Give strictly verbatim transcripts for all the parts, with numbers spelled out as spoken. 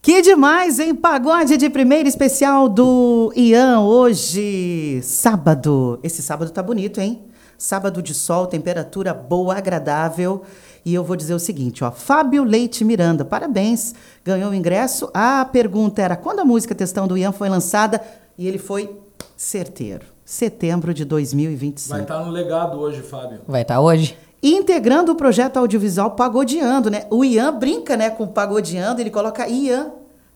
Que demais, hein? Pagode de primeira especial do Ian hoje, sábado. Esse sábado tá bonito, hein? Sábado de sol, temperatura boa, agradável. E eu vou dizer o seguinte, ó, Fábio Leite Miranda, parabéns, ganhou o ingresso. A pergunta era, quando a música Textão do Ian foi lançada? E ele foi certeiro, setembro de dois mil e vinte e cinco. Vai estar no legado hoje, Fábio. Vai estar hoje. Integrando o projeto audiovisual Pagodeando, né? O Ian brinca, né, com Pagodeando, ele coloca Ian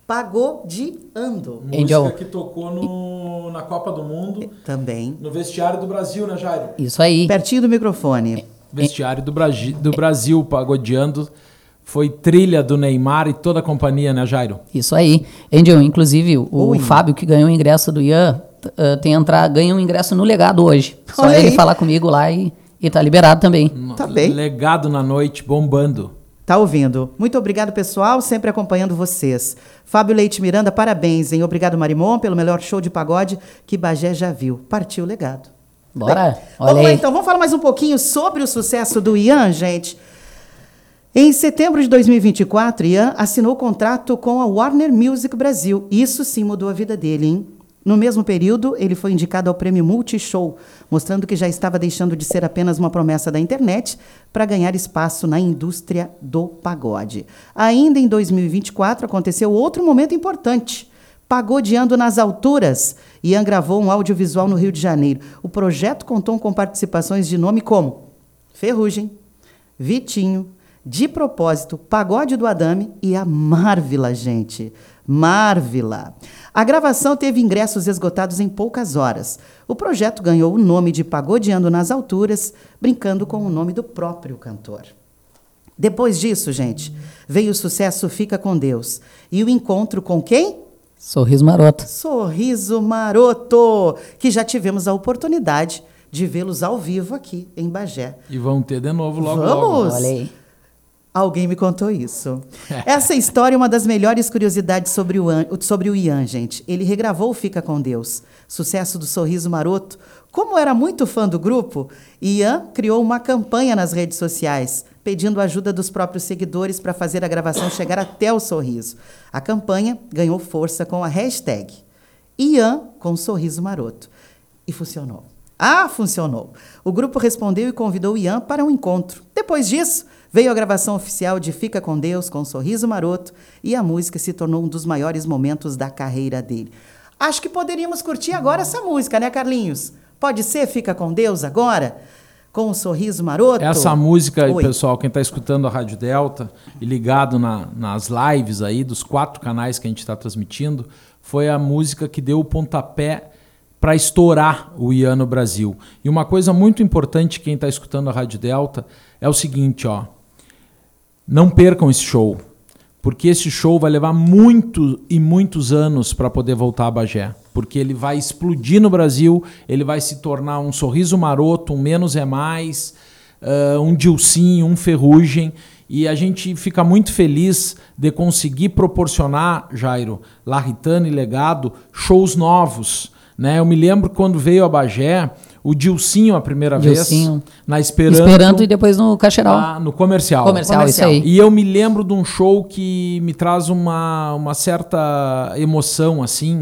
Pagodeando. Música Angel. Que tocou no, na Copa do Mundo. Também. No vestiário do Brasil, né, Jairo? Isso aí. Pertinho do microfone. Vestiário do, Bragi, do Brasil, Pagodeando. Foi trilha do Neymar e toda a companhia, né, Jairo? Isso aí. Angel, inclusive, o Oi. Fábio, que ganhou o ingresso do Ian, uh, tem entrar, ganha um ingresso no legado hoje. Só Olha ele aí. falar comigo lá e, e tá liberado também. Tá bem. Legado na noite, bombando. Tá ouvindo. Muito obrigado, pessoal, sempre acompanhando vocês. Fábio Leite Miranda, parabéns, hein? Obrigado, Marimon, pelo melhor show de pagode que Bagé já viu. Partiu o legado. Bora. Bem, Olha vamos lá, aí. então. Vamos falar mais um pouquinho sobre o sucesso do Ian, gente. Em setembro de dois mil e vinte e quatro, Ian assinou contrato com a Warner Music Brasil. Isso sim mudou a vida dele, hein? No mesmo período, ele foi indicado ao prêmio Multishow, mostrando que já estava deixando de ser apenas uma promessa da internet para ganhar espaço na indústria do pagode. Ainda em dois mil e vinte e quatro, aconteceu outro momento importante. Pagodeando nas alturas, Ian gravou um audiovisual no Rio de Janeiro. O projeto contou com participações de nome como Ferrugem, Vitinho, De Propósito, Pagode do Adame e a Marvila, gente. Marvila. A gravação teve ingressos esgotados em poucas horas. O projeto ganhou o nome de Pagodeando nas Alturas, brincando com o nome do próprio cantor. Depois disso, gente, veio o sucesso Fica com Deus. E o encontro com quem? Sorriso Maroto. Sorriso Maroto, que já tivemos a oportunidade de vê-los ao vivo aqui em Bagé. E vão ter de novo logo, Vamos? logo. Olha aí. Alguém me contou isso. Essa história é uma das melhores curiosidades sobre o, An- sobre o Ian, gente. Ele regravou o Fica com Deus, sucesso do Sorriso Maroto. Como era muito fã do grupo, Ian criou uma campanha nas redes sociais, pedindo ajuda dos próprios seguidores para fazer a gravação chegar até o Sorriso. A campanha ganhou força com a hashtag Ian com Sorriso Maroto. E funcionou. Ah, funcionou. O grupo respondeu e convidou o Ian para um encontro. Depois disso, veio a gravação oficial de Fica com Deus, com Sorriso Maroto, e a música se tornou um dos maiores momentos da carreira dele. Acho que poderíamos curtir agora essa música, né, Carlinhos? Pode ser Fica com Deus agora? Com o Sorriso Maroto? Essa música, Oi. pessoal, quem está escutando a Rádio Delta e ligado na, nas lives aí dos quatro canais que a gente está transmitindo, foi a música que deu o pontapé para estourar o Ian no Brasil. E uma coisa muito importante, quem está escutando a Rádio Delta, é o seguinte, ó. Não percam esse show, porque esse show vai levar muito e muitos anos para poder voltar a Bagé, porque ele vai explodir no Brasil, ele vai se tornar um Sorriso Maroto, um Menos é Mais, uh, um Dilcinho, um Ferrugem, e a gente fica muito feliz de conseguir proporcionar, Jairo, Larritano e Legado, shows novos, né? Eu me lembro quando veio a Bagé, o Dilcinho a primeira Dilcinho. vez, na Esperanto, Esperando e depois no Cacheral. ah, no comercial. Comercial, Comercial. isso aí. E eu me lembro de um show que me traz uma, uma certa emoção, assim,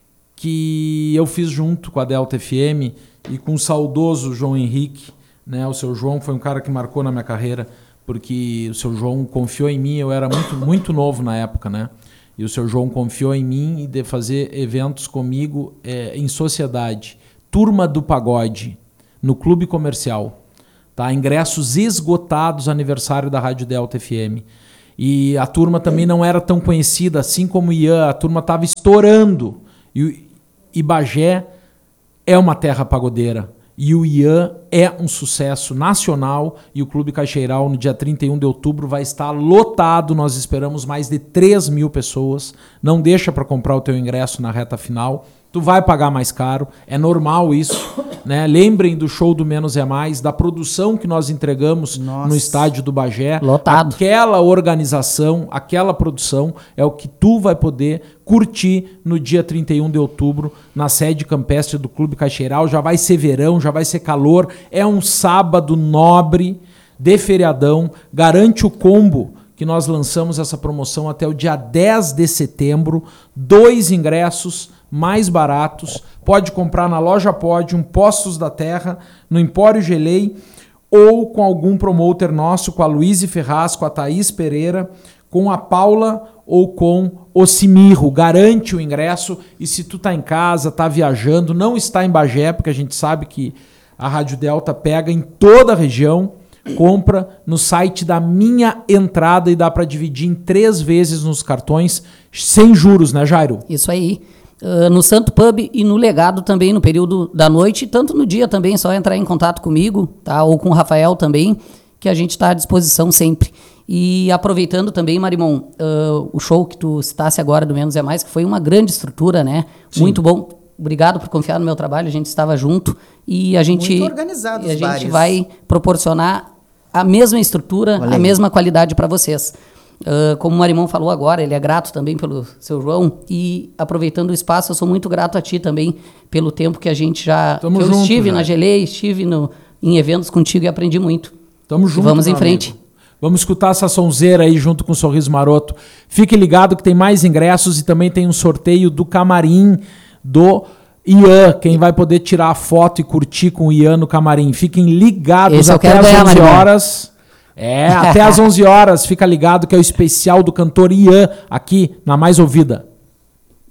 que eu fiz junto com a Delta F M e com o saudoso João Henrique, né? O seu João foi um cara que marcou na minha carreira, porque o seu João confiou em mim, eu era muito, muito novo na época, né? E o seu João confiou em mim e de fazer eventos comigo é, em sociedade. Turma do Pagode, no Clube Comercial. Tá? Ingressos esgotados, aniversário da Rádio Delta F M. E a turma também não era tão conhecida, assim como o Ian, a turma estava estourando. E, e Bagé é uma terra pagodeira. E o Ian é um sucesso nacional e o Clube Caixeiral, no dia trinta e um de outubro, vai estar lotado. Nós esperamos mais de três mil pessoas. Não deixa para comprar o teu ingresso na reta final. Tu vai pagar mais caro, é normal isso, né? Lembrem do show do Menos é Mais, da produção que nós entregamos Nossa. no estádio do Bagé. Lotado. Aquela organização, aquela produção é o que tu vai poder curtir no dia trinta e um de outubro na sede campestre do Clube Caixeiral. Já vai ser verão, já vai ser calor, é um sábado nobre de feriadão, garante o combo que nós lançamos essa promoção até o dia dez de setembro, dois ingressos mais baratos, pode comprar na Loja Pódium, Postos da Terra, no Empório Gelei, ou com algum promoter nosso, com a Luíse Ferraz, com a Thaís Pereira, com a Paula ou com o Cimirro. Garante o ingresso, e se tu tá em casa, tá viajando, não está em Bagé, porque a gente sabe que a Rádio Delta pega em toda a região, compra no site da Minha Entrada e dá para dividir em três vezes nos cartões, sem juros, né, Jairo? Isso aí. Uh, no Santo Pub e no Legado também, no período da noite, tanto no dia também, só entrar em contato comigo, tá? Ou com o Rafael também, que a gente está à disposição sempre. E aproveitando também, Marimon, uh, o show que tu citasse agora do Menos é Mais, que foi uma grande estrutura, né? Sim. Muito bom. Obrigado por confiar no meu trabalho, a gente estava junto e a gente, muito organizado e a os gente bares. vai proporcionar a mesma estrutura, Olha a aí. mesma qualidade para vocês. Uh, como o Marimon falou agora, ele é grato também pelo seu João, e aproveitando o espaço, eu sou muito grato a ti também pelo tempo que a gente já... Tamo que eu junto, estive já. na Gelei, estive no, em eventos contigo e aprendi muito. Tamo junto, Vamos em meu frente. amigo. Vamos escutar essa sonzeira aí junto com o Sorriso Maroto. Fique ligado que tem mais ingressos e também tem um sorteio do camarim do Ian. Quem vai poder tirar a foto e curtir com o Ian no camarim. Fiquem ligados Esse eu até quero às ganhar, onze Marimon. horas. É, até às onze horas. Fica ligado que é o especial do cantor Ian aqui na Mais Ouvida.